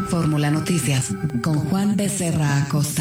Fórmula Noticias con Juan Becerra Acosta.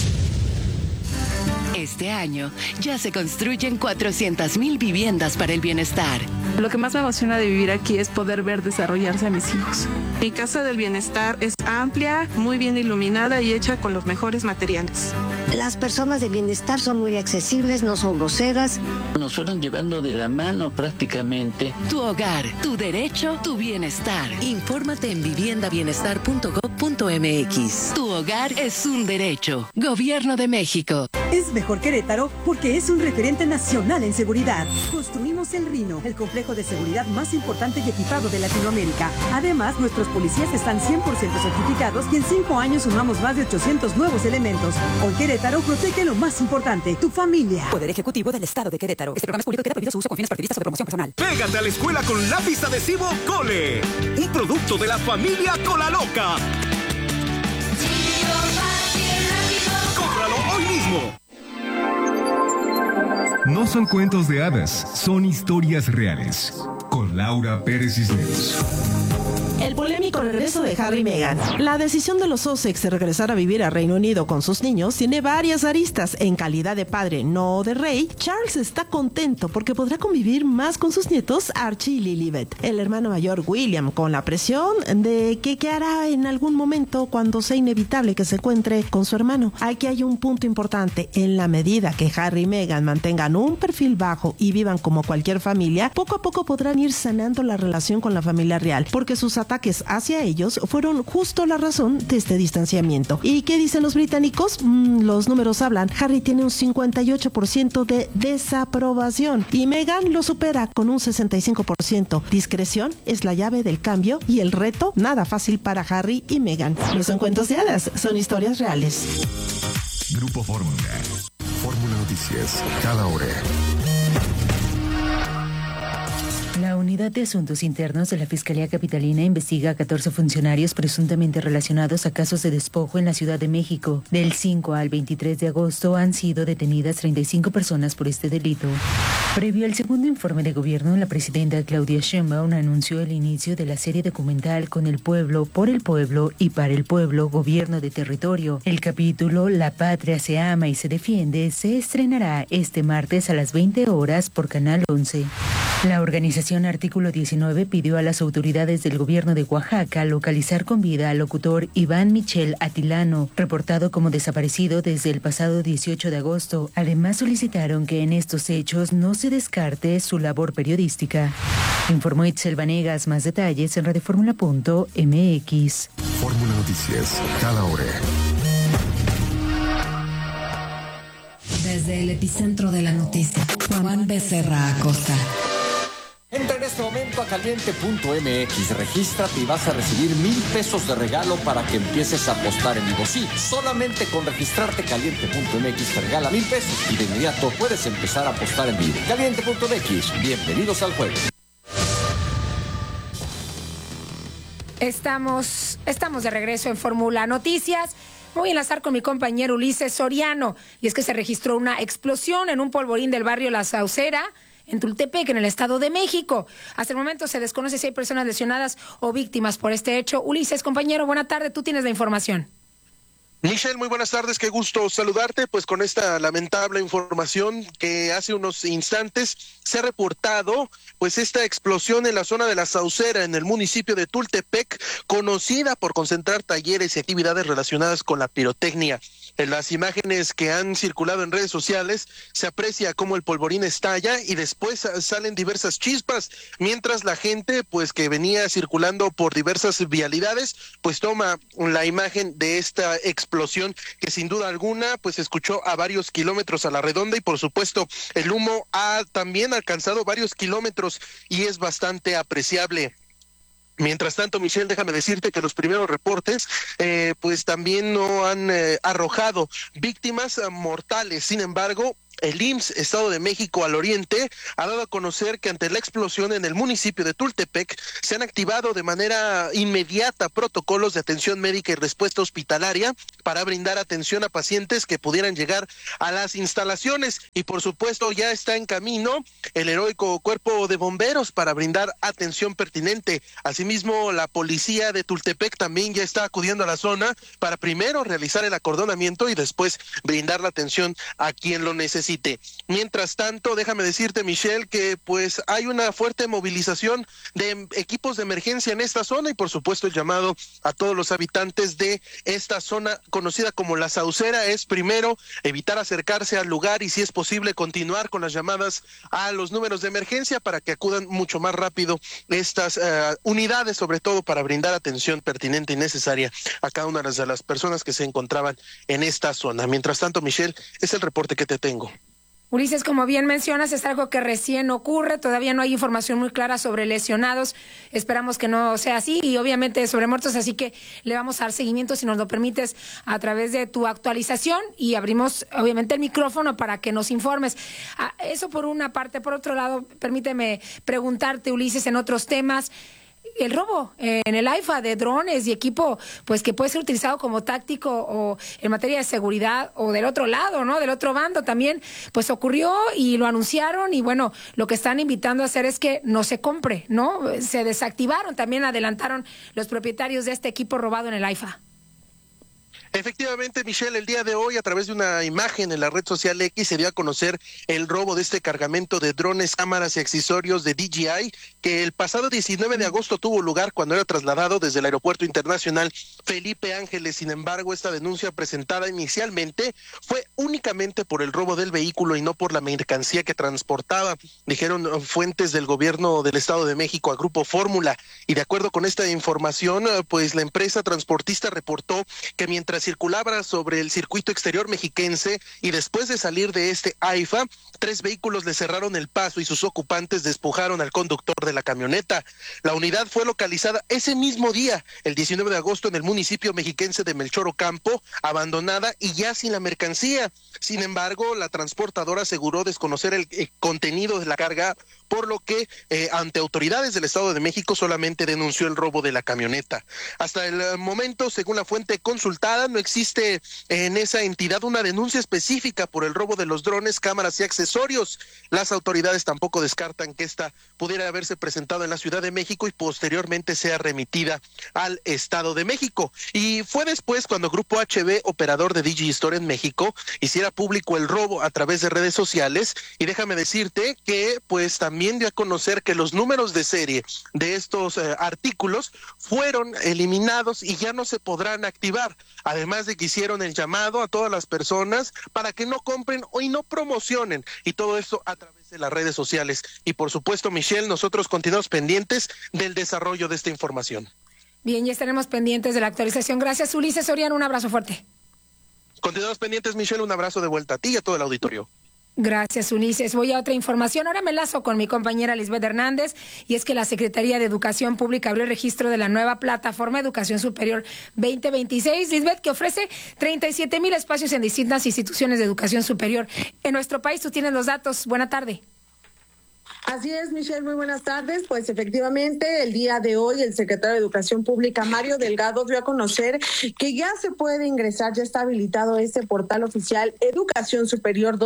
Este año ya se construyen 400,000 viviendas para el bienestar. Lo que más me emociona de vivir aquí es poder ver desarrollarse a mis hijos. Mi casa del bienestar es amplia, muy bien iluminada y hecha con los mejores materiales. Las personas de bienestar son muy accesibles, no son groseras. Nos fueron llevando de la mano prácticamente. Tu hogar, tu derecho, tu bienestar. Infórmate en viviendabienestar.gov.mx. Tu hogar es un derecho. Gobierno de México. Es mejor Querétaro porque es un referente nacional en seguridad. Construimos el Rino, el complejo de seguridad más importante y equipado de Latinoamérica. Además, nuestros policías están 100% certificados y en 5 años sumamos más de 800 nuevos elementos. Hoy Querétaro protege lo más importante, tu familia. Poder Ejecutivo del Estado de Querétaro. Este programa es público y queda prohibido su uso con fines partidistas o de promoción personal. Pégate a la escuela con lápiz adhesivo Cole, un producto de la familia Cola Loca. ¡Cómpralo hoy mismo! No son cuentos de hadas, son historias reales. Con Laura Pérez Cisneros. El polémico regreso de Harry y Meghan. La decisión de los Sussex de regresar a vivir a Reino Unido con sus niños tiene varias aristas. En calidad de padre, no de rey, Charles está contento porque podrá convivir más con sus nietos Archie y Lilibet. El hermano mayor William, con la presión de que qué hará en algún momento cuando sea inevitable que se encuentre con su hermano. Aquí hay un punto importante. En la medida que Harry y Meghan mantengan un perfil bajo y vivan como cualquier familia, poco a poco podrán ir sanando la relación con la familia real, porque sus ataques hacia ellos fueron justo la razón de este distanciamiento. ¿Y qué dicen los británicos? Los números hablan. Harry tiene un 58% de desaprobación y Meghan lo supera con un 65%. Discreción es la llave del cambio y el reto nada fácil para Harry y Meghan. No son cuentos de hadas, son historias reales. Grupo Fórmula. Fórmula Noticias, cada hora. La Unidad de Asuntos Internos de la Fiscalía Capitalina investiga a 14 funcionarios presuntamente relacionados a casos de despojo en la Ciudad de México. Del 5 al 23 de agosto han sido detenidas 35 personas por este delito. Previo al segundo informe de gobierno, la presidenta Claudia Sheinbaum anunció el inicio de la serie documental Con el pueblo, por el pueblo y para el pueblo, gobierno de territorio. El capítulo La patria se ama y se defiende se estrenará este martes a las 20 horas por Canal 11. La organización Artículo 19 pidió a las autoridades del gobierno de Oaxaca localizar con vida al locutor Iván Michel Atilano, reportado como desaparecido desde el pasado 18 de agosto. Además, solicitaron que en estos hechos no se descarte su labor periodística. Informó Itzel Vanegas. Más detalles en radioformula.mx. Fórmula Noticias, cada hora. Desde el epicentro de la noticia, Juan Becerra Acosta. Entra en este momento a caliente.mx, regístrate y vas a recibir 1,000 pesos de regalo para que empieces a apostar en vivo. Sí, solamente con registrarte caliente.mx te regala 1,000 pesos y de inmediato puedes empezar a apostar en vivo. Caliente.mx, bienvenidos al juego. Estamos de regreso en Fórmula Noticias. Voy a enlazar con mi compañero Ulises Soriano. Y es que se registró una explosión en un polvorín del barrio La Saucera, en Tultepec, en el Estado de México. Hasta el momento se desconoce si hay personas lesionadas o víctimas por este hecho. Ulises, compañero, buena tarde, tú tienes la información. Michelle, muy buenas tardes, qué gusto saludarte, pues con esta lamentable información que hace unos instantes se ha reportado, pues esta explosión en la zona de La Saucera, en el municipio de Tultepec, conocida por concentrar talleres y actividades relacionadas con la pirotecnia. En las imágenes que han circulado en redes sociales se aprecia cómo el polvorín estalla y después salen diversas chispas, mientras la gente pues que venía circulando por diversas vialidades pues toma la imagen de esta explosión que sin duda alguna pues se escuchó a varios kilómetros a la redonda y por supuesto el humo ha también alcanzado varios kilómetros y es bastante apreciable. Mientras tanto, Michelle, déjame decirte que los primeros reportes pues también no han arrojado víctimas mortales. Sin embargo, el IMSS Estado de México al Oriente ha dado a conocer que ante la explosión en el municipio de Tultepec se han activado de manera inmediata protocolos de atención médica y respuesta hospitalaria para brindar atención a pacientes que pudieran llegar a las instalaciones, y por supuesto ya está en camino el heroico cuerpo de bomberos para brindar atención pertinente. Asimismo, la policía de Tultepec también ya está acudiendo a la zona para primero realizar el acordonamiento y después brindar la atención a quien lo necesite. Mientras tanto, déjame decirte, Michelle, que pues hay una fuerte movilización de equipos de emergencia en esta zona y por supuesto el llamado a todos los habitantes de esta zona conocida como La Saucera es primero evitar acercarse al lugar y si es posible continuar con las llamadas a los números de emergencia para que acudan mucho más rápido estas unidades, sobre todo para brindar atención pertinente y necesaria a cada una de las personas que se encontraban en esta zona. Mientras tanto, Michelle, es el reporte que te tengo. Ulises, como bien mencionas, es algo que recién ocurre, todavía no hay información muy clara sobre lesionados, esperamos que no sea así, y obviamente sobre muertos, así que le vamos a dar seguimiento, si nos lo permites, a través de tu actualización, y abrimos obviamente el micrófono para que nos informes. Eso por una parte. Por otro lado, permíteme preguntarte, Ulises, en otros temas, el robo en el AIFA de drones y equipo, pues que puede ser utilizado como táctico o en materia de seguridad, o del otro lado, ¿no? Del otro bando también, pues ocurrió y lo anunciaron, y bueno, lo que están invitando a hacer es que no se compre, ¿no? Se desactivaron, también adelantaron los propietarios de este equipo robado en el AIFA. Efectivamente, Michelle, el día de hoy, a través de una imagen en la red social X, se dio a conocer el robo de este cargamento de drones, cámaras y accesorios de DJI, que el pasado 19 de agosto tuvo lugar cuando era trasladado desde el Aeropuerto Internacional Felipe Ángeles. Sin embargo, esta denuncia presentada inicialmente fue únicamente por el robo del vehículo y no por la mercancía que transportaba, dijeron fuentes del gobierno del Estado de México a Grupo Fórmula. Y de acuerdo con esta información, pues la empresa transportista reportó que mientras circulaba sobre el circuito exterior mexiquense y después de salir de este AIFA, 3 vehículos le cerraron el paso y sus ocupantes despojaron al conductor de la camioneta. La unidad fue localizada ese mismo día, el 19 de agosto, en el municipio mexiquense de Melchor Ocampo, abandonada y ya sin la mercancía. Sin embargo, la transportadora aseguró desconocer el contenido de la carga, por lo que ante autoridades del Estado de México solamente denunció el robo de la camioneta. Hasta el momento, según la fuente consultada, no existe en esa entidad una denuncia específica por el robo de los drones, cámaras y accesorios. Las autoridades tampoco descartan que esta pudiera haberse presentado en la Ciudad de México y posteriormente sea remitida al Estado de México. Y fue después cuando Grupo HB, operador de Digistore en México, hiciera público el robo a través de redes sociales, y déjame decirte que pues también dio a conocer que los números de serie de estos artículos fueron eliminados y ya no se podrán activar. Además de que hicieron el llamado a todas las personas para que no compren y no promocionen, y todo esto a través de las redes sociales. Y por supuesto, Michelle, nosotros continuamos pendientes del desarrollo de esta información. Bien, ya estaremos pendientes de la actualización. Gracias, Ulises Soriano, un abrazo fuerte. Continuamos pendientes, Michelle, un abrazo de vuelta a ti y a todo el auditorio. Gracias, Ulises. Voy a otra información. Ahora me enlazo con mi compañera Lisbeth Hernández, y es que la Secretaría de Educación Pública abrió el registro de la nueva plataforma Educación Superior 2026, Lisbeth, que ofrece 37,000 espacios en distintas instituciones de educación superior en nuestro país. Tú tienes los datos. Buena tarde. Así es, Michelle, muy buenas tardes. Pues efectivamente, el día de hoy el secretario de Educación Pública, Mario Delgado, dio a conocer que ya se puede ingresar, ya está habilitado este portal oficial Educación Superior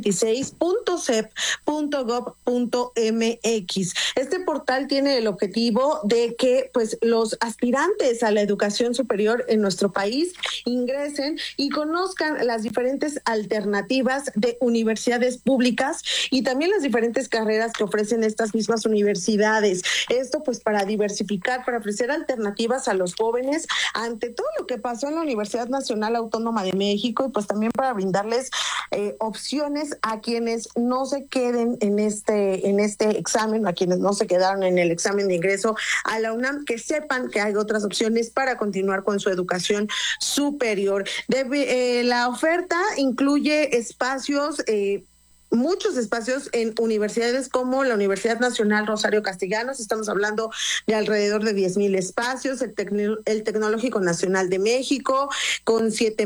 2026.cep.gov.mx. Este portal tiene el objetivo de que pues los aspirantes a la educación superior en nuestro país ingresen y conozcan las diferentes alternativas de universidades públicas y también las diferentes carreras que ofrecen estas mismas universidades. Esto pues para diversificar, para ofrecer alternativas a los jóvenes ante todo lo que pasó en la Universidad Nacional Autónoma de México, y pues también para brindarles opciones a quienes no se queden en este examen, a quienes no se quedaron en el examen de ingreso a la UNAM, que sepan que hay otras opciones para continuar con su educación superior. La oferta incluye espacios muchos espacios en universidades como la Universidad Nacional Rosario Castellanos. Estamos hablando de alrededor de 10,000 espacios, el Tecnológico Nacional de México con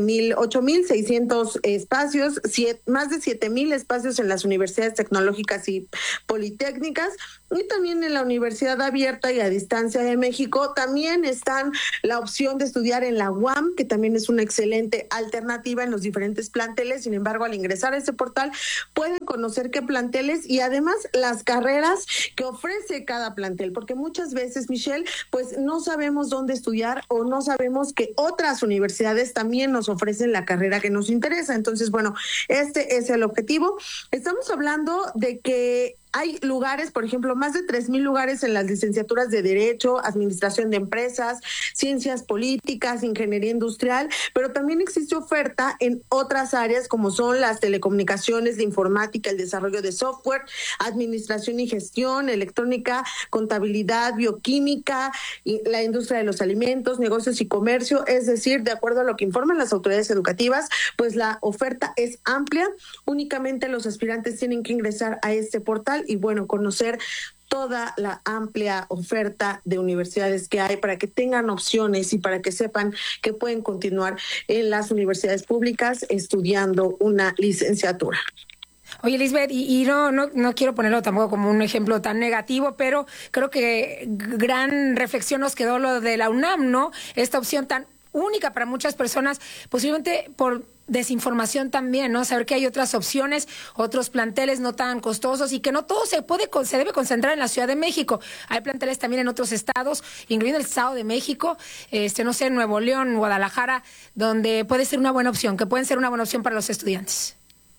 8,600 espacios, más de 7,000 espacios en las universidades tecnológicas y politécnicas, y también en la Universidad Abierta y a Distancia de México. También están la opción de estudiar en la UAM, que también es una excelente alternativa en los diferentes planteles. Sin embargo, al ingresar a este portal pueden conocer qué planteles y además las carreras que ofrece cada plantel, porque muchas veces, Michelle, pues no sabemos dónde estudiar o no sabemos que otras universidades también nos ofrecen la carrera que nos interesa. Entonces, bueno, este es el objetivo. Estamos hablando de que hay lugares, por ejemplo, más de 3,000 lugares en las licenciaturas de Derecho, Administración de Empresas, Ciencias Políticas, Ingeniería Industrial, pero también existe oferta en otras áreas como son las telecomunicaciones, la informática, el desarrollo de software, Administración y Gestión, Electrónica, Contabilidad, Bioquímica, y la industria de los alimentos, negocios y comercio. Es decir, de acuerdo a lo que informan las autoridades educativas, pues la oferta es amplia. Únicamente los aspirantes tienen que ingresar a este portal y bueno, conocer toda la amplia oferta de universidades que hay para que tengan opciones y para que sepan que pueden continuar en las universidades públicas estudiando una licenciatura. Oye, Lisbeth, y no quiero ponerlo tampoco como un ejemplo tan negativo, pero creo que gran reflexión nos quedó lo de la UNAM, ¿no? Esta opción tan única para muchas personas, posiblemente por desinformación también, ¿no? Saber que hay otras opciones, otros planteles no tan costosos y que no todo se debe concentrar en la Ciudad de México. Hay planteles también en otros estados, incluyendo el Estado de México, no sé, Nuevo León, Guadalajara, donde puede ser una buena opción, que pueden ser una buena opción para los estudiantes.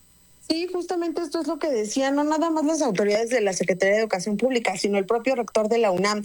Sí, justamente esto es lo que decían, no nada más las autoridades de la Secretaría de Educación Pública, sino el propio rector de la UNAM,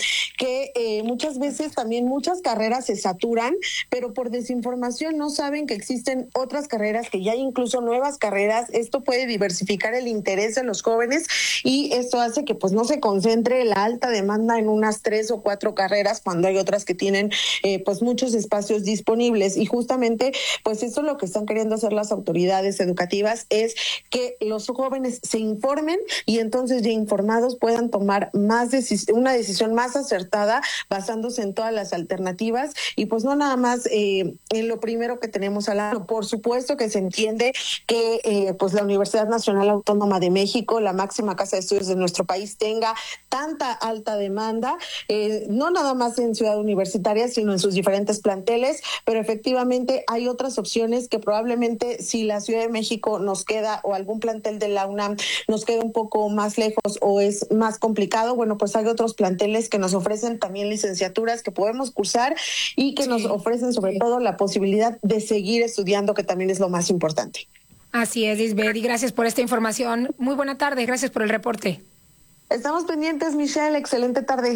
que muchas veces también muchas carreras se saturan, pero por desinformación no saben que existen otras carreras, que ya hay incluso nuevas carreras. Esto puede diversificar el interés de los jóvenes y esto hace que pues no se concentre la alta demanda en unas 3 o 4 carreras cuando hay otras que tienen pues muchos espacios disponibles. Y justamente pues eso es lo que están queriendo hacer las autoridades educativas, es que los jóvenes se informen y entonces ya informados puedan tomar una decisión más acertada basándose en todas las alternativas y pues no nada más en lo primero que tenemos al lado. Por supuesto que se entiende que pues la Universidad Nacional Autónoma de México, la máxima casa de estudios de nuestro país, tenga tanta alta demanda, no nada más en Ciudad Universitaria, sino en sus diferentes planteles, pero efectivamente hay otras opciones que probablemente si la Ciudad de México nos queda o algún plantel de la UNAM nos queda un poco más lejos o es más complicado, bueno, pues hay otros planteles que nos ofrecen también licenciaturas que podemos cursar y que nos ofrecen sobre todo la posibilidad de seguir estudiando, que también es lo más importante. Así es, Lisbeth, y gracias por esta información. Muy buena tarde, gracias por el reporte. Estamos pendientes, Michelle, excelente tarde.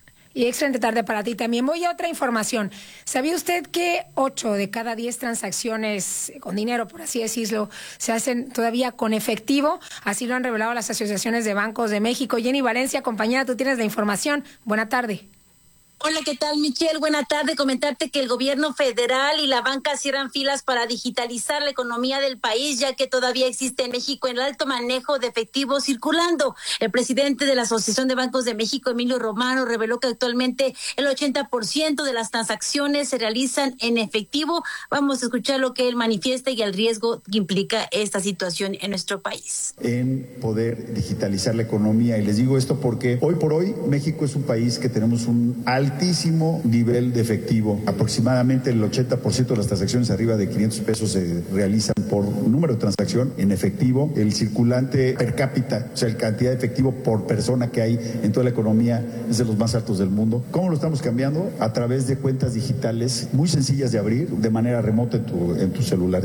Y excelente tarde para ti también. Voy a otra información. ¿Sabía usted que 8 de cada 10 transacciones con dinero, por así decirlo, se hacen todavía con efectivo? Así lo han revelado las asociaciones de bancos de México. Jenny Valencia, compañera, tú tienes la información. Buena tarde. Hola, ¿qué tal, Michelle? Buena tarde. Comentarte que el gobierno federal y la banca cierran filas para digitalizar la economía del país, ya que todavía existe en México el alto manejo de efectivo circulando. El presidente de la Asociación de Bancos de México, Emilio Romano, reveló que actualmente el 80% de las transacciones se realizan en efectivo. Vamos a escuchar lo que él manifiesta y el riesgo que implica esta situación en nuestro país. En poder digitalizar la economía, y les digo esto porque hoy por hoy México es un país que tenemos un altísimo nivel de efectivo. Aproximadamente el 80% de las transacciones arriba de 500 pesos se realizan por número de transacción en efectivo. El circulante per cápita, o sea, la cantidad de efectivo por persona que hay en toda la economía es de los más altos del mundo. ¿Cómo lo estamos cambiando? A través de cuentas digitales muy sencillas de abrir de manera remota en tu celular.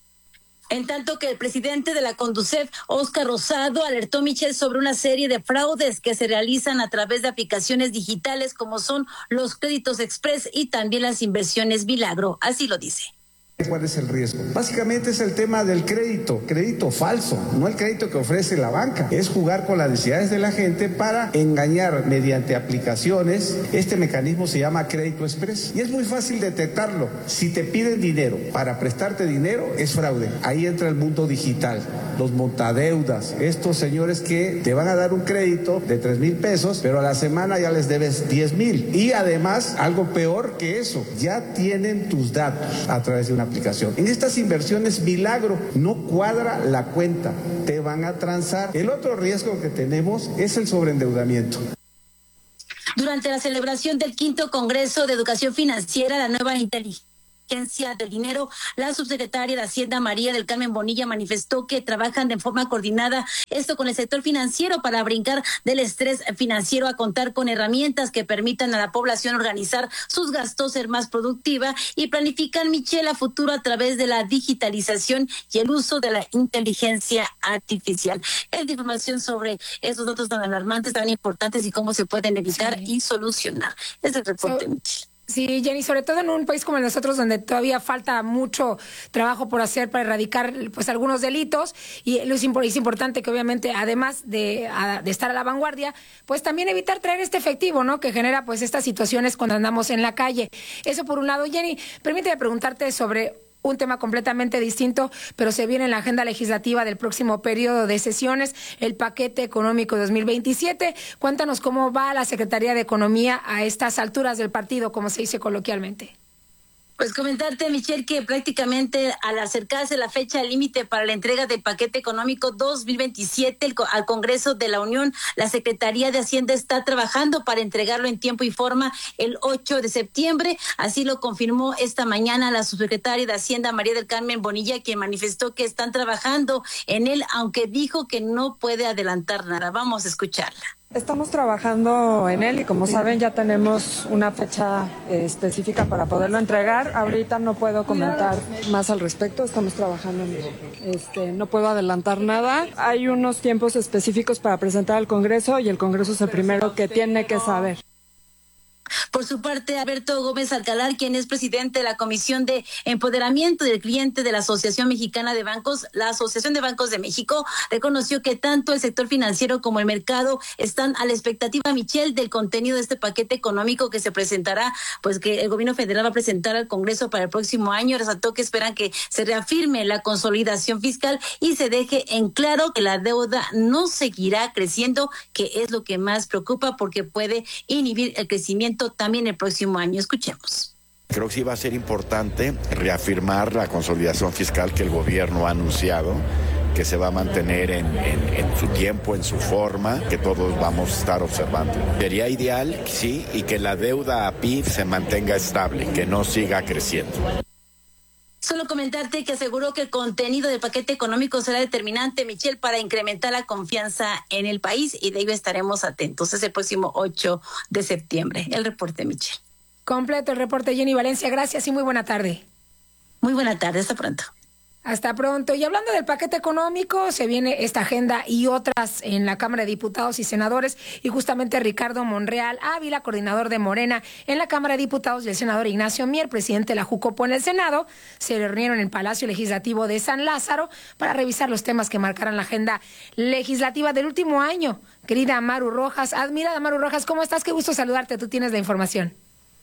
En tanto que el presidente de la Conducef, Óscar Rosado, alertó, Michelle, sobre una serie de fraudes que se realizan a través de aplicaciones digitales como son los créditos express y también las inversiones Milagro. Así lo dice. ¿Cuál es el riesgo? Básicamente es el tema del crédito falso, no el crédito que ofrece la banca. Es jugar con las necesidades de la gente para engañar mediante aplicaciones. Este mecanismo se llama crédito express y es muy fácil detectarlo. Si te piden dinero para prestarte dinero, es fraude. Ahí entra el mundo digital, los montadeudas, estos señores que te van a dar un crédito de 3,000 pesos, pero a la semana ya les debes 10,000. Y además, algo peor que eso, ya tienen tus datos a través de una aplicación. En estas inversiones, milagro, no cuadra la cuenta, te van a transar. El otro riesgo que tenemos es el sobreendeudamiento. Durante la celebración del 5º Congreso de Educación Financiera, la nueva inteligencia del dinero, la subsecretaria de Hacienda María del Carmen Bonilla manifestó que trabajan de forma coordinada esto con el sector financiero para brincar del estrés financiero a contar con herramientas que permitan a la población organizar sus gastos, ser más productiva y planificar, Michelle, a futuro a través de la digitalización y el uso de la inteligencia artificial. Es de información sobre esos datos tan alarmantes, tan importantes y cómo se pueden evitar y solucionar. Es el reporte, Michelle. Sí, Jenny, sobre todo en un país como el de nosotros, donde todavía falta mucho trabajo por hacer para erradicar pues algunos delitos, y es importante que obviamente, además de estar a la vanguardia, pues también evitar traer este efectivo, ¿no?, que genera pues estas situaciones cuando andamos en la calle. Eso por un lado. Jenny, permíteme preguntarte sobre un tema completamente distinto, pero se viene en la agenda legislativa del próximo periodo de sesiones, el paquete económico 2027. Cuéntanos cómo va la Secretaría de Economía a estas alturas del partido, como se dice coloquialmente. Pues comentarte, Michelle, que prácticamente al acercarse la fecha límite para la entrega del paquete económico 2027 al Congreso de la Unión, la Secretaría de Hacienda está trabajando para entregarlo en tiempo y forma el 8 de septiembre. Así lo confirmó esta mañana la subsecretaria de Hacienda, María del Carmen Bonilla, quien manifestó que están trabajando en él, aunque dijo que no puede adelantar nada. Vamos a escucharla. Estamos trabajando en él y, como saben, ya tenemos una fecha específica para poderlo entregar. Ahorita no puedo comentar más al respecto, estamos trabajando en él. No puedo adelantar nada. Hay unos tiempos específicos para presentar al Congreso y el Congreso es el primero que tiene que saber. Por su parte, Alberto Gómez Alcalar, quien es presidente de la Comisión de Empoderamiento del Cliente de la Asociación Mexicana de Bancos, la Asociación de Bancos de México, reconoció que tanto el sector financiero como el mercado están a la expectativa, Michelle, del contenido de este paquete económico que se presentará, pues que el gobierno federal va a presentar al Congreso para el próximo año. Resaltó que esperan que se reafirme la consolidación fiscal y se deje en claro que la deuda no seguirá creciendo, que es lo que más preocupa porque puede inhibir el crecimiento también el próximo año. Escuchemos. Creo que sí va a ser importante reafirmar la consolidación fiscal que el gobierno ha anunciado, que se va a mantener en su tiempo, en su forma, que todos vamos a estar observando. Sería ideal, sí, y que la deuda a PIB se mantenga estable, que no siga creciendo. Solo comentarte que aseguró que el contenido del paquete económico será determinante, Michelle, para incrementar la confianza en el país, y de ello estaremos atentos. Es el próximo 8 de septiembre. El reporte, Michelle. Completo el reporte, Jenny Valencia. Gracias y muy buena tarde. Muy buena tarde. Hasta pronto. Hasta pronto. Y hablando del paquete económico, se viene esta agenda y otras en la Cámara de Diputados y Senadores, y justamente Ricardo Monreal Ávila, coordinador de Morena en la Cámara de Diputados, y el senador Ignacio Mier, presidente de la Jucopo en el Senado, se reunieron en el Palacio Legislativo de San Lázaro para revisar los temas que marcarán la agenda legislativa del último año. Querida Maru Rojas, admirada Maru Rojas, ¿cómo estás? Qué gusto saludarte, tú tienes la información.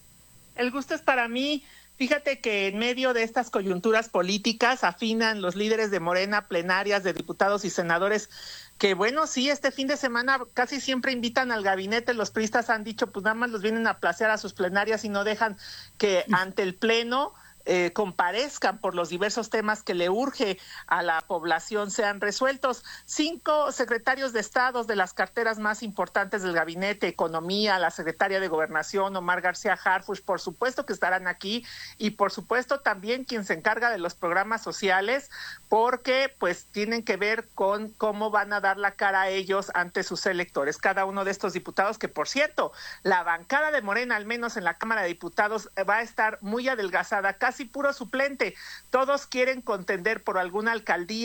El gusto es para mí. Fíjate que en medio de estas coyunturas políticas afinan los líderes de Morena plenarias de diputados y senadores que, bueno, sí, este fin de semana casi siempre invitan al gabinete. Los priistas han dicho, pues nada más los vienen a placear a sus plenarias y no dejan que ante el Pleno comparezcan por los diversos temas que le urge a la población sean resueltos. 5 secretarios de Estado de las carteras más importantes del gabinete, Economía, la secretaria de Gobernación, Omar García Harfuch, por supuesto que estarán aquí, y por supuesto también quien se encarga de los programas sociales, porque pues tienen que ver con cómo van a dar la cara a ellos ante sus electores. Cada uno de estos diputados, que por cierto, la bancada de Morena, al menos en la Cámara de Diputados, va a estar muy adelgazada, casi puro suplente. Todos quieren contender por alguna alcaldía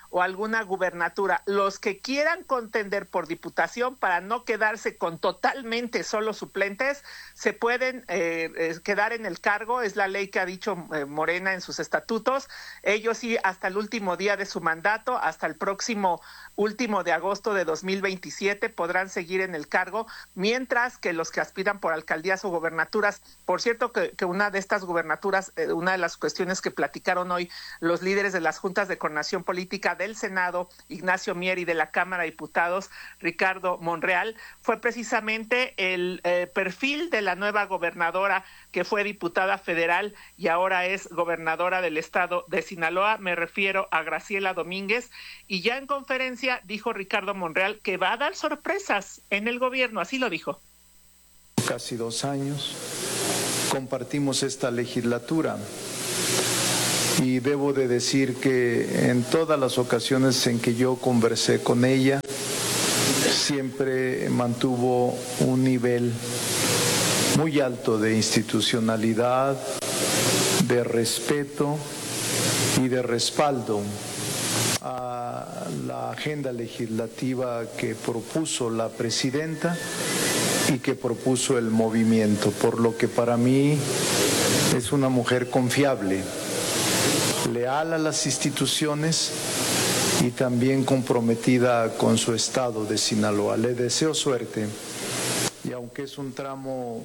o alguna gubernatura. Los que quieran contender por diputación para no quedarse con totalmente solo suplentes, se pueden quedar en el cargo, es la ley que ha dicho Morena en sus estatutos. Ellos sí, hasta el último día de su mandato, hasta el próximo último de agosto de 2027, podrán seguir en el cargo, mientras que los que aspiran por alcaldías o gobernaturas, por cierto que una de estas gubernaturas, una de las cuestiones que platicaron hoy los líderes de las juntas de coordinación política del Senado, Ignacio Mier, y de la Cámara de Diputados, Ricardo Monreal, fue precisamente el perfil de la nueva gobernadora que fue diputada federal y ahora es gobernadora del estado de Sinaloa. Me refiero a Graciela Domínguez, y ya en conferencia dijo Ricardo Monreal que va a dar sorpresas en el gobierno, así lo dijo. Casi 2 años compartimos esta legislatura y debo de decir que en todas las ocasiones en que yo conversé con ella siempre mantuvo un nivel muy alto de institucionalidad, de respeto y de respaldo a la agenda legislativa que propuso la presidenta y que propuso el movimiento, por lo que para mí es una mujer confiable, leal a las instituciones y también comprometida con su estado de Sinaloa. Le deseo suerte, y aunque es un tramo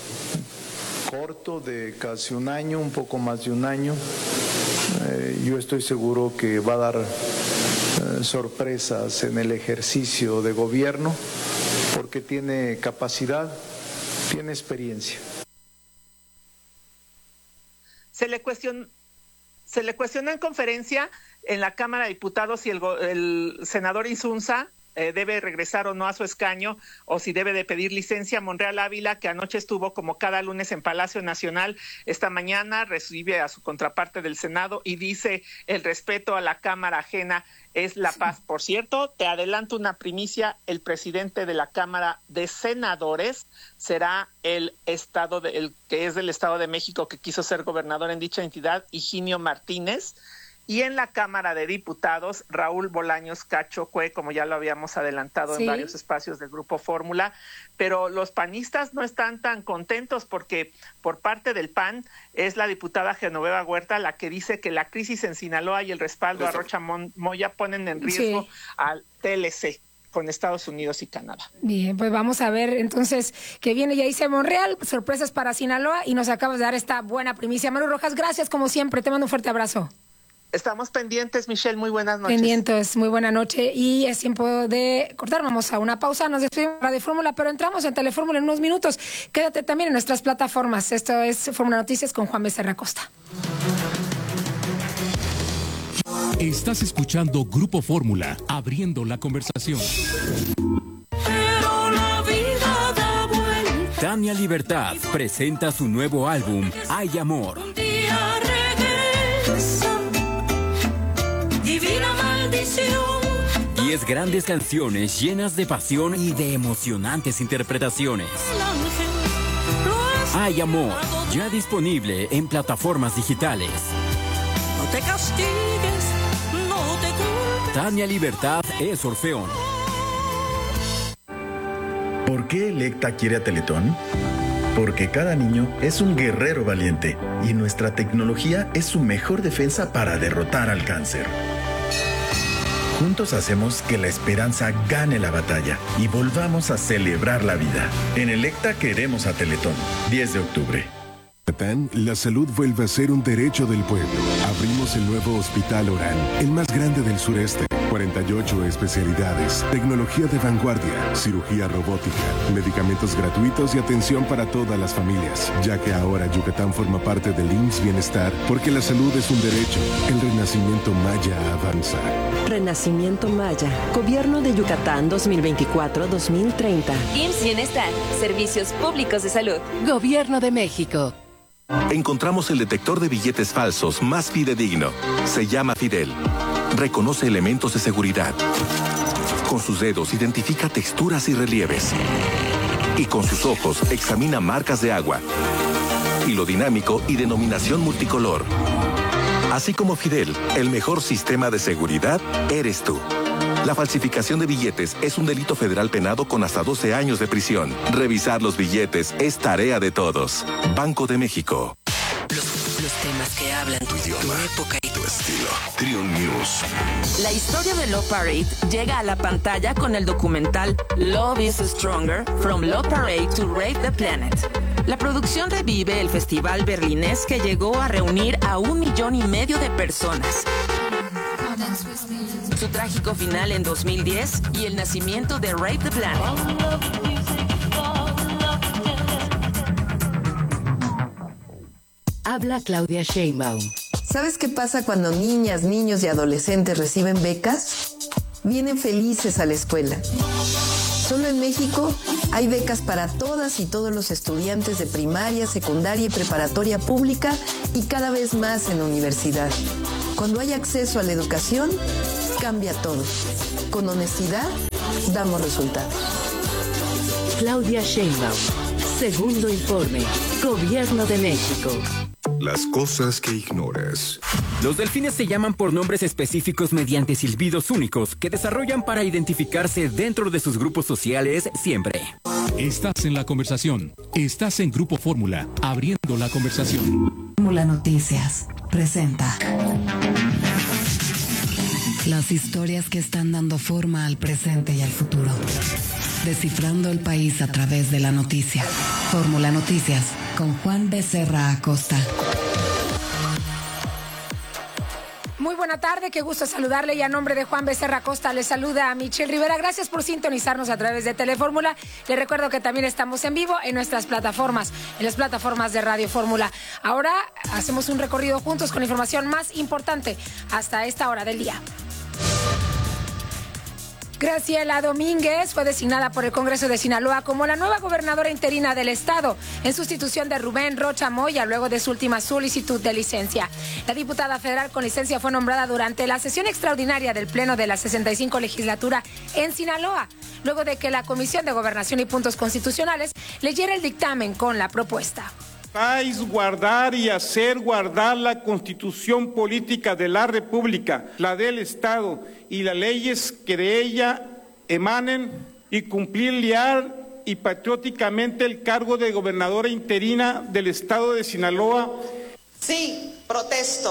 corto de casi 1 año, un poco más de 1 año, yo estoy seguro que va a dar sorpresas en el ejercicio de gobierno, porque tiene capacidad, tiene experiencia. Se le cuestionó en conferencia en la Cámara de Diputados si el senador Insunza debe regresar o no a su escaño, o si debe de pedir licencia. Monreal Ávila, que anoche estuvo como cada lunes en Palacio Nacional, esta mañana recibe a su contraparte del Senado y dice: el respeto a la Cámara ajena es la paz. Por cierto, te adelanto una primicia: el presidente de la Cámara de Senadores será el que es del Estado de México, que quiso ser gobernador en dicha entidad, Higinio Martínez. Y en la Cámara de Diputados, Raúl Bolaños Cacho Cue, como ya lo habíamos adelantado en varios espacios del Grupo Fórmula, pero los panistas no están tan contentos porque por parte del PAN es la diputada Genoveva Huerta la que dice que la crisis en Sinaloa y el respaldo a Rocha Moya ponen en riesgo al TLC con Estados Unidos y Canadá. Bien, pues vamos a ver entonces qué viene. Ya dice Monreal, sorpresas para Sinaloa, y nos acabas de dar esta buena primicia. Maru Rojas, gracias como siempre, te mando un fuerte abrazo. Estamos pendientes, Michelle, muy buenas noches. Pendientes, muy buena noche, y es tiempo de cortar, vamos a una pausa, nos despedimos de Fórmula, pero entramos en Telefórmula en unos minutos. Quédate también en nuestras plataformas. Esto es Fórmula Noticias con Juan Becerra Costa. Estás escuchando Grupo Fórmula, abriendo la conversación. Pero la vida da vuelta. Tania Libertad presenta su nuevo álbum, Hay Amor. Un día regresa, divina maldición. 10 grandes canciones llenas de pasión y de emocionantes interpretaciones. Hay Amor, ya disponible en plataformas digitales. No te castigues, no te culpes. Tania Libertad es Orfeón. ¿Por qué Electa quiere a Teletón? Porque cada niño es un guerrero valiente y nuestra tecnología es su mejor defensa para derrotar al cáncer. Juntos hacemos que la esperanza gane la batalla y volvamos a celebrar la vida. En Electa queremos a Teletón. 10 de octubre. La salud vuelve a ser un derecho del pueblo. Abrimos el nuevo Hospital Oral, el más grande del sureste. 48 especialidades, tecnología de vanguardia, cirugía robótica, medicamentos gratuitos y atención para todas las familias. Ya que ahora Yucatán forma parte del IMSS Bienestar, porque la salud es un derecho. El renacimiento maya avanza. Renacimiento Maya, Gobierno de Yucatán 2024-2030. IMSS Bienestar, Servicios Públicos de Salud. Gobierno de México. Encontramos el detector de billetes falsos más fidedigno. Se llama Fidel. Reconoce elementos de seguridad. Con sus dedos identifica texturas y relieves. Y con sus ojos examina marcas de agua. Hilo dinámico y denominación multicolor. Así como Fidel, el mejor sistema de seguridad eres tú. La falsificación de billetes es un delito federal penado con hasta 12 años de prisión. Revisar los billetes es tarea de todos. Banco de México. Los temas que hablan tu idioma, tu época y tu estilo. Triun News. La historia de Love Parade llega a la pantalla con el documental Love is Stronger, From Love Parade to Rave the Planet. La producción revive el festival berlinés que llegó a reunir a 1,5 millones de personas. Su trágico final en 2010 y el nacimiento de Rave the Planet. Habla Claudia Sheinbaum. ¿Sabes qué pasa cuando niñas, niños y adolescentes reciben becas? Vienen felices a la escuela. Solo en México hay becas para todas y todos los estudiantes de primaria, secundaria y preparatoria pública y cada vez más en la universidad. Cuando hay acceso a la educación, cambia todo. Con honestidad, damos resultados. Claudia Sheinbaum. Segundo informe. Gobierno de México. Las cosas que ignoras. Los delfines se llaman por nombres específicos mediante silbidos únicos que desarrollan para identificarse dentro de sus grupos sociales siempre. Estás en la conversación. Estás en Grupo Fórmula, abriendo la conversación. Fórmula Noticias presenta las historias que están dando forma al presente y al futuro. Descifrando el país a través de la noticia. Fórmula Noticias con Juan Becerra Acosta. Muy buena tarde, qué gusto saludarle y a nombre de Juan Becerra Acosta le saluda a Michelle Rivera. Gracias por sintonizarnos a través de Telefórmula. Le recuerdo que también estamos en vivo en nuestras plataformas, en las plataformas de Radio Fórmula. Ahora hacemos un recorrido juntos con la información más importante hasta esta hora del día. Graciela Domínguez fue designada por el Congreso de Sinaloa como la nueva gobernadora interina del estado, en sustitución de Rubén Rocha Moya, luego de su última solicitud de licencia. La diputada federal con licencia fue nombrada durante la sesión extraordinaria del Pleno de la 65 legislatura en Sinaloa, luego de que la Comisión de Gobernación y Puntos Constitucionales leyera el dictamen con la propuesta. Guardar y hacer guardar la Constitución política de la República, la del Estado y las leyes que de ella emanen y cumplir leal y patrióticamente el cargo de gobernadora interina del Estado de Sinaloa. Sí, protesto.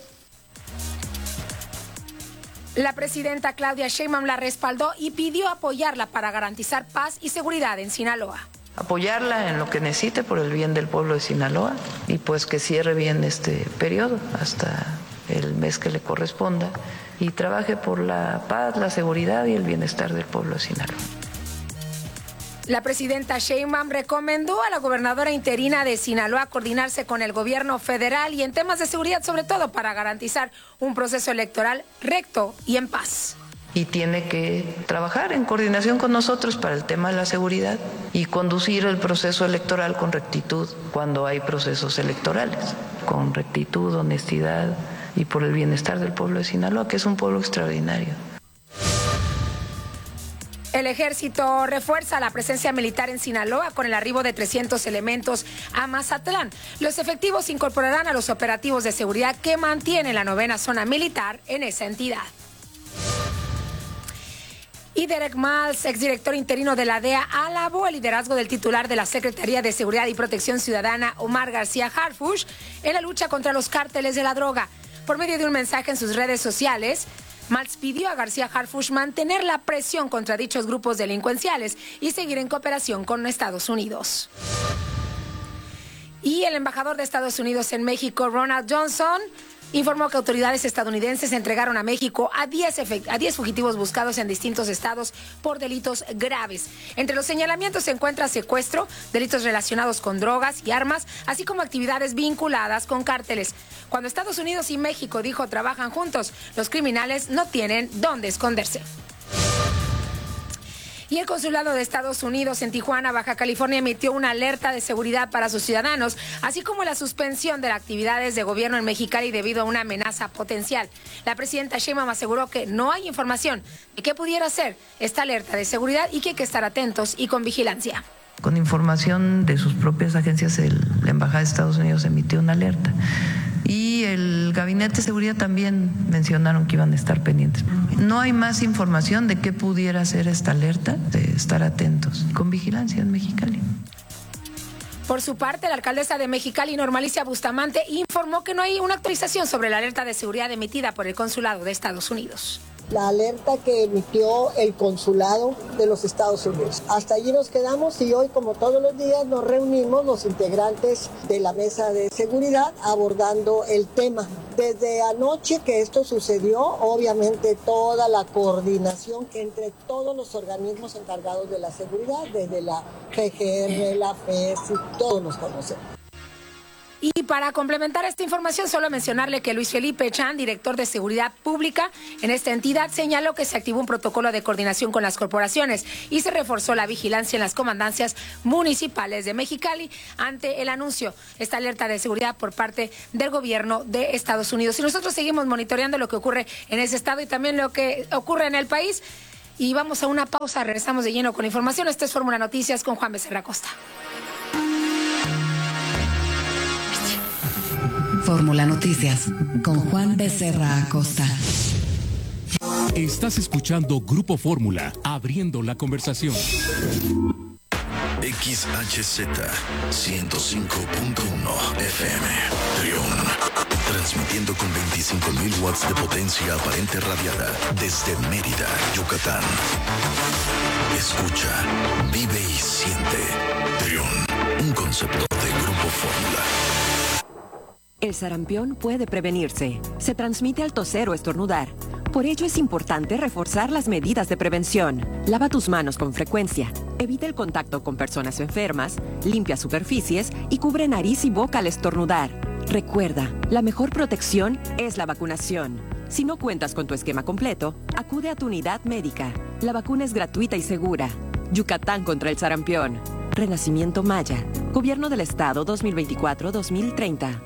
La presidenta Claudia Sheinbaum la respaldó y pidió apoyarla para garantizar paz y seguridad en Sinaloa. Apoyarla en lo que necesite por el bien del pueblo de Sinaloa y pues que cierre bien este periodo hasta el mes que le corresponda y trabaje por la paz, la seguridad y el bienestar del pueblo de Sinaloa. La presidenta Sheinbaum recomendó a la gobernadora interina de Sinaloa coordinarse con el gobierno federal y en temas de seguridad, sobre todo para garantizar un proceso electoral recto y en paz. Y tiene que trabajar en coordinación con nosotros para el tema de la seguridad y conducir el proceso electoral con rectitud cuando hay procesos electorales, con rectitud, honestidad y por el bienestar del pueblo de Sinaloa, que es un pueblo extraordinario. El ejército refuerza la presencia militar en Sinaloa con el arribo de 300 elementos a Mazatlán. Los efectivos se incorporarán a los operativos de seguridad que mantiene la 9ª zona militar en esa entidad. Y Derek Maltz, exdirector interino de la DEA, alabó el liderazgo del titular de la Secretaría de Seguridad y Protección Ciudadana, Omar García Harfuch, en la lucha contra los cárteles de la droga. Por medio de un mensaje en sus redes sociales, Maltz pidió a García Harfuch mantener la presión contra dichos grupos delincuenciales y seguir en cooperación con Estados Unidos. Y el embajador de Estados Unidos en México, Ronald Johnson, informó que autoridades estadounidenses entregaron a México a 10 fugitivos buscados en distintos estados por delitos graves. Entre los señalamientos se encuentra secuestro, delitos relacionados con drogas y armas, así como actividades vinculadas con cárteles. Cuando Estados Unidos y México, dijo, trabajan juntos, los criminales no tienen dónde esconderse. Y el Consulado de Estados Unidos en Tijuana, Baja California, emitió una alerta de seguridad para sus ciudadanos, así como la suspensión de las actividades de gobierno en Mexicali debido a una amenaza potencial. La presidenta Sheinbaum aseguró que no hay información de qué pudiera ser esta alerta de seguridad y que hay que estar atentos y con vigilancia. Con información de sus propias agencias, la Embajada de Estados Unidos emitió una alerta. Y el Gabinete de Seguridad también mencionaron que iban a estar pendientes. No hay más información de qué pudiera ser esta alerta, de estar atentos, con vigilancia en Mexicali. Por su parte, la alcaldesa de Mexicali, Norma Alicia Bustamante, informó que no hay una actualización sobre la alerta de seguridad emitida por el Consulado de Estados Unidos. La alerta que emitió el Consulado de los Estados Unidos. Hasta allí nos quedamos y hoy, como todos los días, nos reunimos los integrantes de la mesa de seguridad abordando el tema. Desde anoche que esto sucedió, obviamente toda la coordinación entre todos los organismos encargados de la seguridad, desde la PGR, la FES, todos nos conocemos. Y para complementar esta información, solo mencionarle que Luis Felipe Chan, director de Seguridad Pública en esta entidad, señaló que se activó un protocolo de coordinación con las corporaciones y se reforzó la vigilancia en las comandancias municipales de Mexicali ante el anuncio, esta alerta de seguridad por parte del gobierno de Estados Unidos. Y nosotros seguimos monitoreando lo que ocurre en ese estado y también lo que ocurre en el país. Y vamos a una pausa, regresamos de lleno con información. Esto es Fórmula Noticias con Juan Becerra Costa. Fórmula Noticias con Juan Becerra Acosta. Estás escuchando Grupo Fórmula, abriendo la conversación. XHZ 105.1 FM Trión, transmitiendo con 25.000 watts de potencia aparente radiada desde Mérida, Yucatán. Escucha, vive y siente Trión, un concepto de Grupo Fórmula. El sarampión puede prevenirse. Se transmite al toser o estornudar. Por ello es importante reforzar las medidas de prevención. Lava tus manos con frecuencia. Evita el contacto con personas enfermas. Limpia superficies y cubre nariz y boca al estornudar. Recuerda, la mejor protección es la vacunación. Si no cuentas con tu esquema completo, acude a tu unidad médica. La vacuna es gratuita y segura. Yucatán contra el sarampión. Renacimiento Maya. Gobierno del Estado 2024-2030.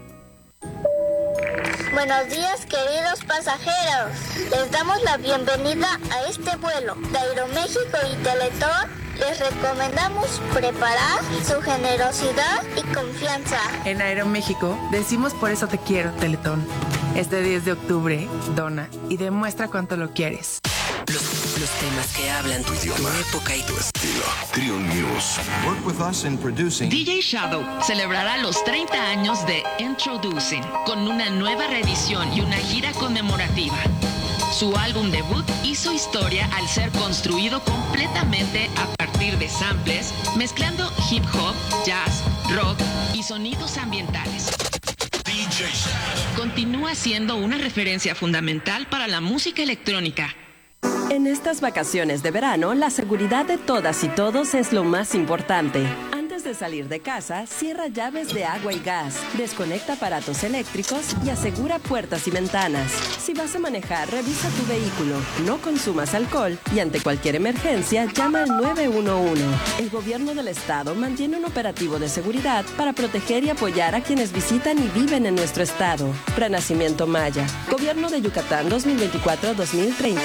Buenos días, queridos pasajeros. Les damos la bienvenida a este vuelo de Aeroméxico y Teletón. Les recomendamos preparar su generosidad y confianza. En Aeroméxico decimos por eso te quiero, Teletón. Este 10 de octubre, dona y demuestra cuánto lo quieres. Los temas que hablan tu idioma, tu época y tu estilo. Trión News. Work with us in producing. DJ Shadow celebrará los 30 años de Introducing con una nueva reedición y una gira conmemorativa. Su álbum debut hizo historia al ser construido completamente a partir de samples, mezclando hip hop, jazz, rock y sonidos ambientales. DJ Shadow. Continúa siendo una referencia fundamental para la música electrónica. En estas vacaciones de verano, la seguridad de todas y todos es lo más importante. Antes de salir de casa, cierra llaves de agua y gas, desconecta aparatos eléctricos y asegura puertas y ventanas. Si vas a manejar, revisa tu vehículo, no consumas alcohol y ante cualquier emergencia, llama al 911. El gobierno del estado mantiene un operativo de seguridad para proteger y apoyar a quienes visitan y viven en nuestro estado. Renacimiento Maya, Gobierno de Yucatán 2024-2030.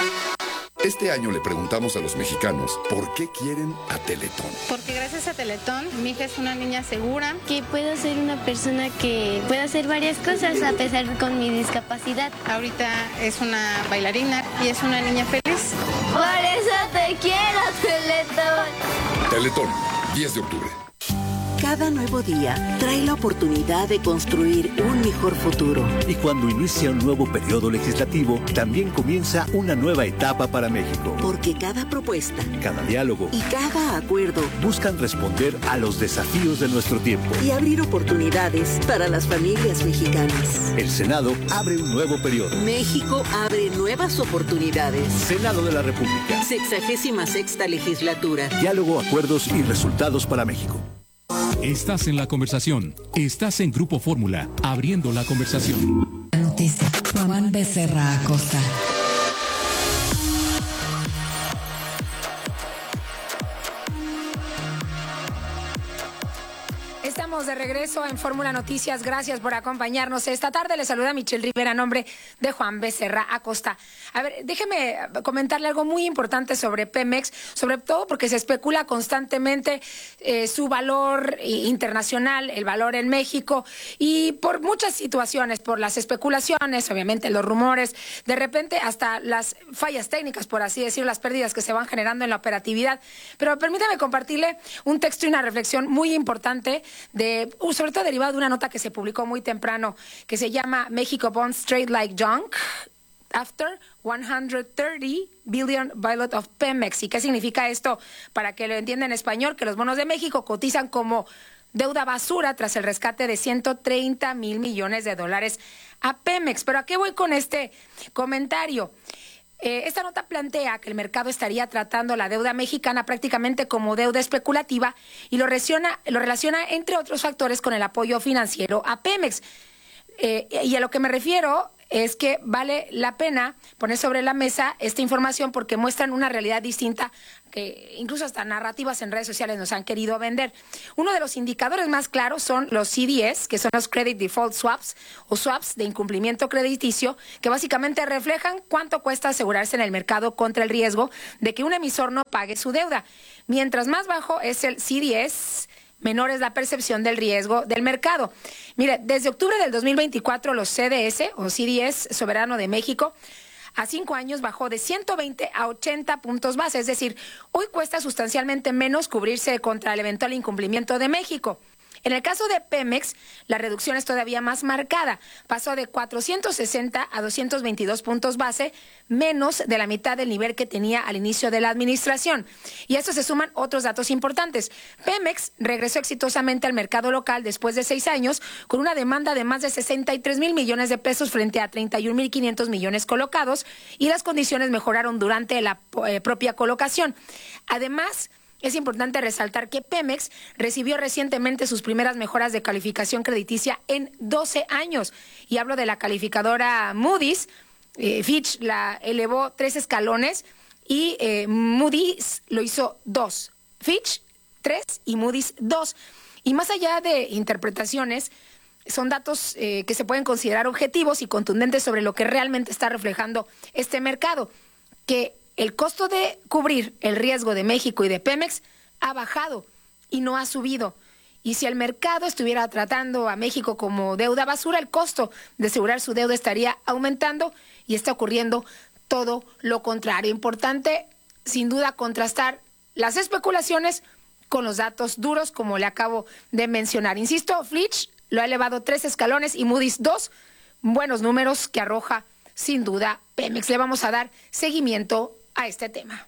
Este año le preguntamos a los mexicanos por qué quieren a Teletón. Porque gracias a Teletón, mi hija es una niña segura. Que puedo ser una persona que puede hacer varias cosas a pesar con mi discapacidad. Ahorita es una bailarina y es una niña feliz. Por eso te quiero, Teletón. Teletón, 10 de octubre. Cada nuevo día trae la oportunidad de construir un mejor futuro. Y cuando inicia un nuevo periodo legislativo, también comienza una nueva etapa para México. Porque cada propuesta, cada diálogo y cada acuerdo buscan responder a los desafíos de nuestro tiempo y abrir oportunidades para las familias mexicanas. El Senado abre un nuevo periodo. México abre nuevas oportunidades. Senado de la República. 66ª legislatura. Diálogo, acuerdos y resultados para México. Estás en la conversación. Estás en Grupo Fórmula, abriendo la conversación. La noticia. Juan Becerra Acosta. Estamos de regreso en Fórmula Noticias. Gracias por acompañarnos esta tarde. Les saluda Michelle Rivera a nombre de Juan Becerra Acosta. A ver, déjeme comentarle algo muy importante sobre Pemex, sobre todo porque se especula constantemente su valor internacional, el valor en México, y por muchas situaciones, por las especulaciones, obviamente los rumores, de repente hasta las fallas técnicas, por así decirlo, las pérdidas que se van generando en la operatividad. Pero permítame compartirle un texto y una reflexión muy importante, sobre todo derivado de una nota que se publicó muy temprano, que se llama México Bonds Trade Like Junk After 130 Billion Bailout of Pemex. ¿Y qué significa esto? Para que lo entienda en español, que los bonos de México cotizan como deuda basura tras el rescate de 130 mil millones de dólares a Pemex. Pero ¿a qué voy con este comentario? Esta nota plantea que el mercado estaría tratando la deuda mexicana prácticamente como deuda especulativa y lo relaciona, entre otros factores, con el apoyo financiero a Pemex. Y a lo que me refiero es que vale la pena poner sobre la mesa esta información porque muestran una realidad distinta que incluso hasta narrativas en redes sociales nos han querido vender. Uno de los indicadores más claros son los CDS, que son los Credit Default Swaps o swaps de incumplimiento crediticio, que básicamente reflejan cuánto cuesta asegurarse en el mercado contra el riesgo de que un emisor no pague su deuda. Mientras más bajo es el CDS, menor es la percepción del riesgo del mercado. Mire, desde octubre del 2024 los CDS o CDS soberano de México a 5 años bajó de 120 a 80 puntos base, es decir, hoy cuesta sustancialmente menos cubrirse contra el eventual incumplimiento de México. En el caso de Pemex, la reducción es todavía más marcada. Pasó de 460 a 222 puntos base, menos de la mitad del nivel que tenía al inicio de la administración. Y a esto se suman otros datos importantes. Pemex regresó exitosamente al mercado local después de 6 años, con una demanda de más de 63 mil millones de pesos frente a 31.500 millones colocados, y las condiciones mejoraron durante la propia colocación. Además, es importante resaltar que Pemex recibió recientemente sus primeras mejoras de calificación crediticia en 12 años. Y hablo de la calificadora Moody's. Fitch la elevó 3 escalones y Moody's lo hizo 2. Fitch 3 y Moody's 2. Y más allá de interpretaciones, son datos que se pueden considerar objetivos y contundentes sobre lo que realmente está reflejando este mercado, que el costo de cubrir el riesgo de México y de Pemex ha bajado y no ha subido. Y si el mercado estuviera tratando a México como deuda basura, el costo de asegurar su deuda estaría aumentando, y está ocurriendo todo lo contrario. Importante, sin duda, contrastar las especulaciones con los datos duros, como le acabo de mencionar. Insisto, Fitch lo ha elevado 3 escalones y Moody's 2. Buenos números que arroja, sin duda, Pemex. Le vamos a dar seguimiento a este tema.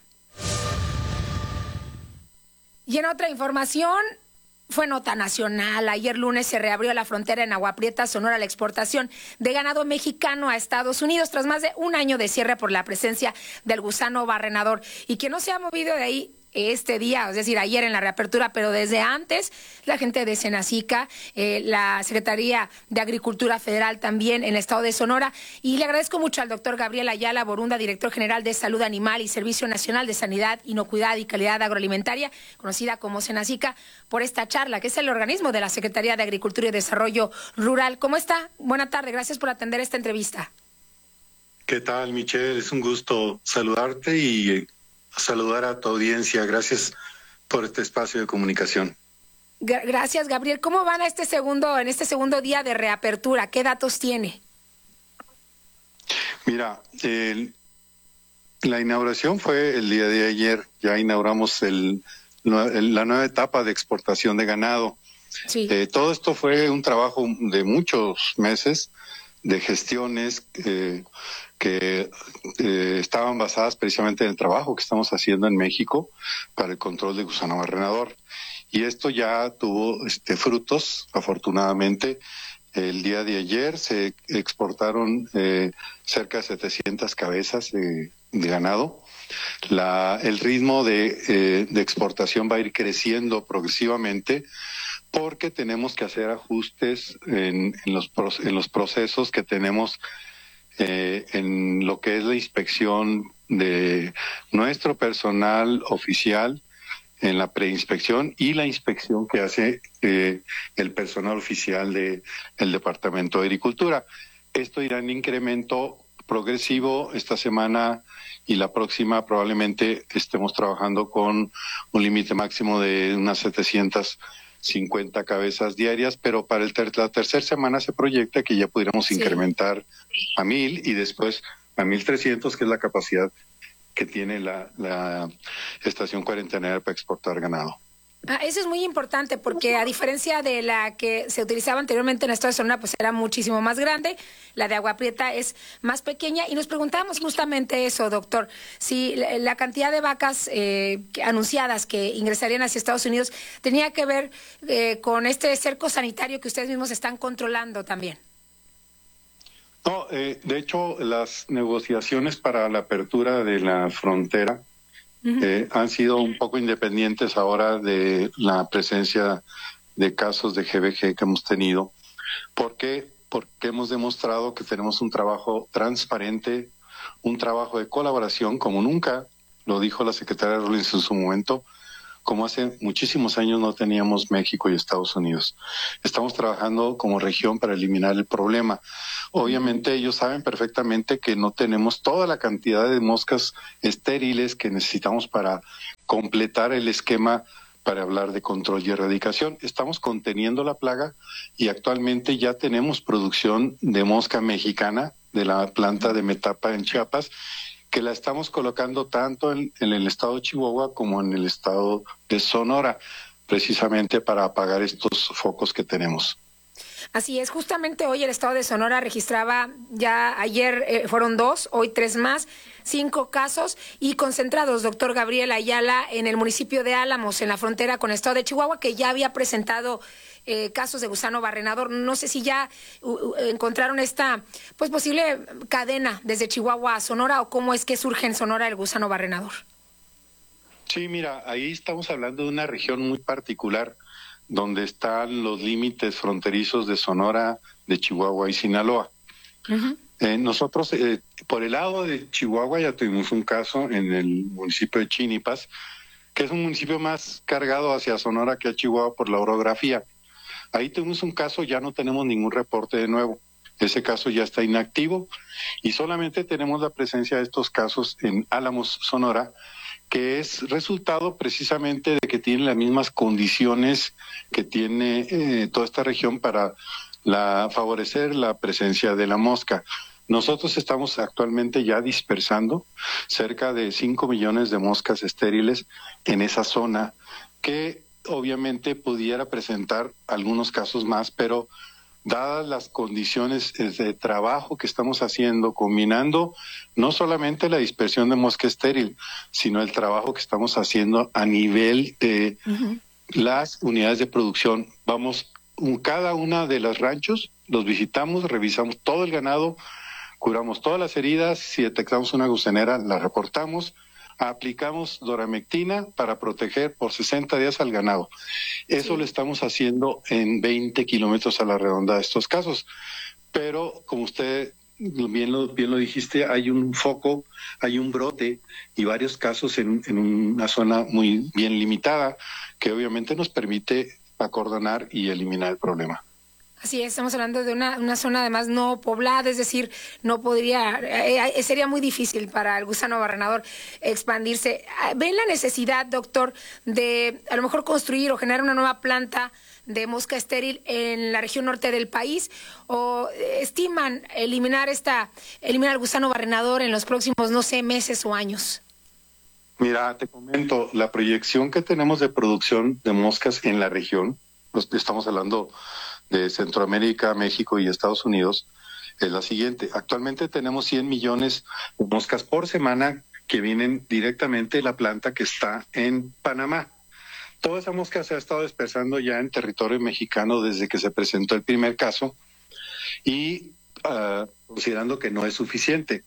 Y en otra información, fue nota nacional. Ayer lunes se reabrió la frontera en Agua Prieta, Sonora, a la exportación de ganado mexicano a Estados Unidos tras más de un año de cierre por la presencia del gusano barrenador. Y que no se ha movido de ahí este día, es decir, ayer en la reapertura, pero desde antes, la gente de Senacica, la Secretaría de Agricultura Federal también en el estado de Sonora. Y le agradezco mucho al doctor Gabriel Ayala Borunda, director general de Salud Animal y Servicio Nacional de Sanidad, Inocuidad y Calidad Agroalimentaria, conocida como Senacica, por esta charla, que es el organismo de la Secretaría de Agricultura y Desarrollo Rural. ¿Cómo está? Buena tarde, gracias por atender esta entrevista. ¿Qué tal, Michelle? Es un gusto saludarte y saludar a tu audiencia. Gracias por este espacio de comunicación. Gracias, Gabriel. ¿Cómo van en este segundo día de reapertura? ¿Qué datos tiene? Mira, la inauguración fue el día de ayer. Ya inauguramos la nueva etapa de exportación de ganado. Sí. Todo esto fue un trabajo de muchos meses de gestiones que estaban basadas precisamente en el trabajo que estamos haciendo en México para el control de gusano barrenador. Y esto ya tuvo frutos, afortunadamente. El día de ayer se exportaron cerca de 700 cabezas de ganado. El ritmo de exportación va a ir creciendo progresivamente, porque tenemos que hacer ajustes en los procesos que tenemos en lo que es la inspección de nuestro personal oficial en la preinspección y la inspección que hace el personal oficial del Departamento de Agricultura. Esto irá en incremento progresivo. Esta semana y la próxima probablemente estemos trabajando con un límite máximo de unas 750 cabezas diarias, pero para la tercera semana se proyecta que ya pudiéramos incrementar a 1,000 y después a 1,300, que es la capacidad que tiene la estación cuarentenaria para exportar ganado. Eso es muy importante porque a diferencia de la que se utilizaba anteriormente en el estado de Sonora, pues era muchísimo más grande, la de Agua Prieta es más pequeña y nos preguntábamos justamente eso, doctor, si la cantidad de vacas anunciadas que ingresarían hacia Estados Unidos tenía que ver con este cerco sanitario que ustedes mismos están controlando también. No, de hecho, las negociaciones para la apertura de la frontera han sido un poco independientes ahora de la presencia de casos de GBG que hemos tenido. ¿Por qué? Porque hemos demostrado que tenemos un trabajo transparente, un trabajo de colaboración, como nunca lo dijo la secretaria Rollins en su momento, como hace muchísimos años no teníamos México y Estados Unidos. Estamos trabajando como región para eliminar el problema. Obviamente ellos saben perfectamente que no tenemos toda la cantidad de moscas estériles que necesitamos para completar el esquema para hablar de control y erradicación. Estamos conteniendo la plaga y actualmente ya tenemos producción de mosca mexicana de la planta de Metapa en Chiapas, que la estamos colocando tanto en el estado de Chihuahua como en el estado de Sonora, precisamente para apagar estos focos que tenemos. Así es, justamente hoy el estado de Sonora registraba, ya ayer fueron 2, hoy 3 más, 5 casos y concentrados, doctor Gabriel Ayala, en el municipio de Álamos, en la frontera con el estado de Chihuahua, que ya había presentado casos de gusano barrenador. No sé si ya encontraron esta pues posible cadena desde Chihuahua a Sonora o cómo es que surge en Sonora el gusano barrenador. Sí, mira, ahí estamos hablando de una región muy particular donde están los límites fronterizos de Sonora, de Chihuahua y Sinaloa. Nosotros, por el lado de Chihuahua, ya tuvimos un caso en el municipio de Chinipas, que es un municipio más cargado hacia Sonora que a Chihuahua por la orografía. Ahí tuvimos un caso, ya no tenemos ningún reporte de nuevo. Ese caso ya está inactivo y solamente tenemos la presencia de estos casos en Álamos, Sonora, que es resultado precisamente de que tiene las mismas condiciones que tiene toda esta región para favorecer la presencia de la mosca. Nosotros estamos actualmente ya dispersando cerca de 5 millones de moscas estériles en esa zona, que obviamente pudiera presentar algunos casos más, pero dadas las condiciones de trabajo que estamos haciendo, combinando no solamente la dispersión de mosca estéril, sino el trabajo que estamos haciendo a nivel de las unidades de producción. Vamos cada una de los ranchos, los visitamos, revisamos todo el ganado, curamos todas las heridas, si detectamos una gusanera la reportamos, aplicamos doramectina para proteger por 60 días al ganado. Eso lo estamos haciendo en 20 kilómetros a la redonda de estos casos. Pero, como usted bien lo dijiste, hay un foco, hay un brote y varios casos en una zona muy bien limitada que obviamente nos permite acordonar y eliminar el problema. Así es, estamos hablando de una zona además no poblada, es decir, no podría, sería muy difícil para el gusano barrenador expandirse. ¿Ven la necesidad, doctor, de a lo mejor construir o generar una nueva planta de mosca estéril en la región norte del país o estiman eliminar el gusano barrenador en los próximos, no sé, meses o años? Mira, te comento, la proyección que tenemos de producción de moscas en la región, estamos hablando de Centroamérica, México y Estados Unidos, es la siguiente. Actualmente tenemos 100 millones de moscas por semana que vienen directamente de la planta que está en Panamá. Toda esa mosca se ha estado dispersando ya en territorio mexicano desde que se presentó el primer caso y considerando que no es suficiente.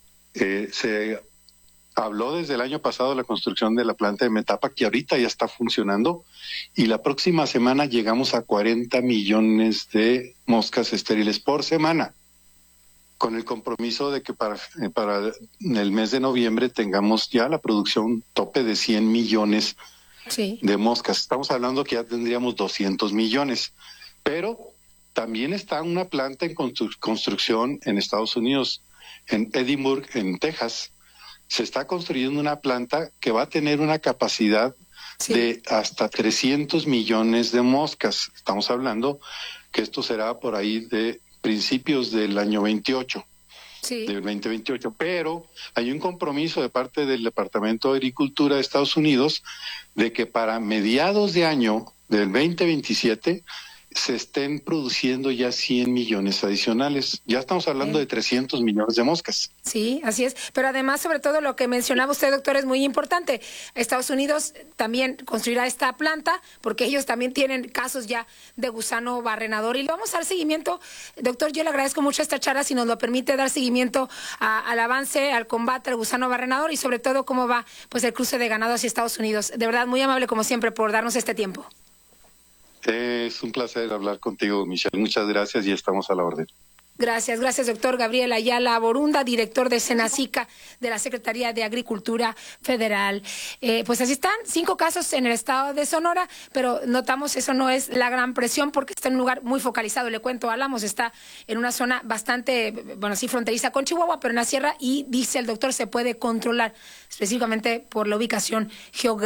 Se habló desde el año pasado de la construcción de la planta de Metapa, que ahorita ya está funcionando, y la próxima semana llegamos a 40 millones de moscas estériles por semana, con el compromiso de que para el mes de noviembre tengamos ya la producción tope de 100 millones de moscas. Estamos hablando que ya tendríamos 200 millones. Pero también está una planta en construcción en Estados Unidos, en Edinburgh, en Texas. Se está construyendo una planta que va a tener una capacidad de hasta 300 millones de moscas. Estamos hablando que esto será por ahí de principios del año 28. Del 2028, pero hay un compromiso de parte del Departamento de Agricultura de Estados Unidos de que para mediados de año del 2027 se estén produciendo ya 100 millones adicionales. Ya estamos hablando de 300 millones de moscas. Sí, así es. Pero además, sobre todo, lo que mencionaba usted, doctor, es muy importante. Estados Unidos también construirá esta planta porque ellos también tienen casos ya de gusano barrenador. Y le vamos a dar seguimiento. Doctor, yo le agradezco mucho esta charla, si nos lo permite, dar seguimiento al avance, al combate al gusano barrenador y sobre todo cómo va pues el cruce de ganado hacia Estados Unidos. De verdad, muy amable como siempre por darnos este tiempo. Es un placer hablar contigo, Michelle. Muchas gracias y estamos a la orden. Gracias, doctor Gabriel Ayala Borunda, director de Senacica de la Secretaría de Agricultura Federal. Pues así están, 5 casos en el estado de Sonora, pero notamos eso no es la gran presión porque está en un lugar muy focalizado. Le cuento, Álamos está en una zona bastante, bueno, sí, fronteriza con Chihuahua, pero en la sierra, y dice el doctor se puede controlar específicamente por la ubicación geográfica.